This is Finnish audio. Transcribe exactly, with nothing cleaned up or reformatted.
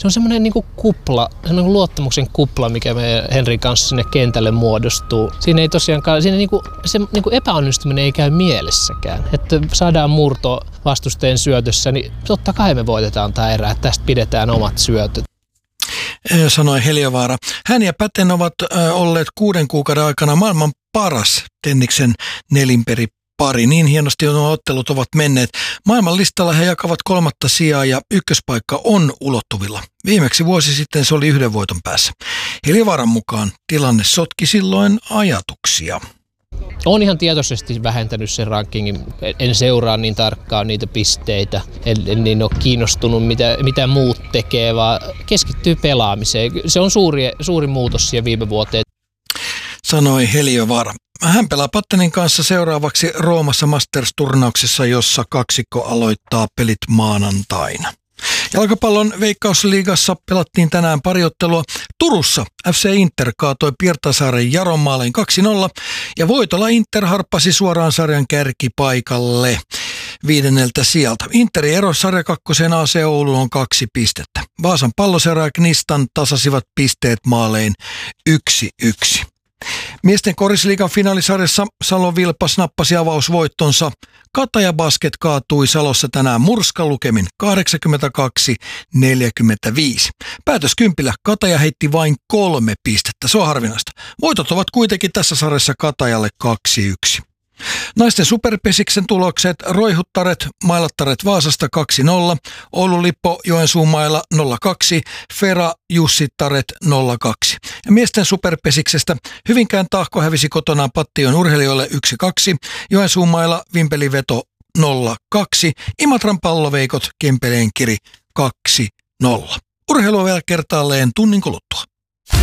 se on semmoinen niin kuin kupla, semmoinen luottamuksen kupla, mikä me Henrin kanssa sinne kentälle muodostuu. Siinä ei tosiaankaan, siinä niin kuin, se niin kuin epäonnistuminen ei käy mielessäkään. Että saadaan murto vastusteen syötössä, niin totta kai me voitetaan tämä erä, että tästä pidetään omat syötöt. Sanoi Heliövaara. Hän ja Päten ovat olleet kuuden kuukauden aikana maailman paras tenniksen nelinperi pari. Niin hienosti nuo ottelut ovat menneet. Maailman listalla he jakavat kolmatta sijaa ja ykköspaikka on ulottuvilla. Viimeksi vuosi sitten se oli yhden voiton päässä. Heliövaaran mukaan tilanne sotki silloin ajatuksia. Olen ihan tietoisesti vähentänyt sen rankingin. En seuraa niin tarkkaan niitä pisteitä. En, en niin ole kiinnostunut, mitä, mitä muut tekee, vaan keskittyy pelaamiseen. Se on suuri, suuri muutos siihen viime vuoteen. Sanoi Heliövaara. Hän pelaa Pattenin kanssa seuraavaksi Roomassa Masters-turnauksessa, jossa kaksikko aloittaa pelit maanantaina. Jalkapallon Veikkausliigassa pelattiin tänään pari ottelua. Turussa F C Inter kaatoi Pirtasaaren Jaron maalein kaksi nolla ja voitolla Inter harppasi suoraan sarjan kärkipaikalle viidenneltä sieltä. Interin ero sarjakakkoseen A C Oulu on kaksi pistettä. Vaasan Palloseura ja Knistan tasasivat pisteet maalein yksi yksi. Miesten korisliigan finaalisarjassa Salon Vilpas nappasi avausvoittonsa. Kataja Basket kaatui Salossa tänään murskalukemin kahdeksankymmentäkaksi neljäkymmentäviisi. Päätöskympillä Kataja heitti vain kolme pistettä, se on harvinaista. Voitot ovat kuitenkin tässä sarjassa Katajalle kaksi yksi. Naisten superpesiksen tulokset: Roihuttaret, Mailattaret Vaasasta kaksi nolla, Oulun Lippo Joensuumailla nolla kaksi, Fera Jussittaret nolla kaksi. Ja miesten superpesiksestä Hyvinkään Tahko hävisi kotonaan Pattion urheilijoille yksi kaksi, Joensuumailla Vimpeliveto nolla kaksi, Imatran palloveikot Kempeleen Kiri kaksi nolla. Urheilua vielä kertaalleen tunnin kuluttua.